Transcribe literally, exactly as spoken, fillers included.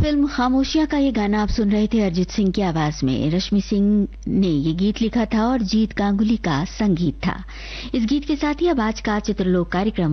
Film खामोशियां का ये गाना आप सुन रहे थे अरिजीत सिंह की आवाज में। रश्मि सिंह ने ये गीत लिखा था और जीत गांगुली का संगीत था। इस गीत के साथ ही अब आज का चित्रलोक कार्यक्रम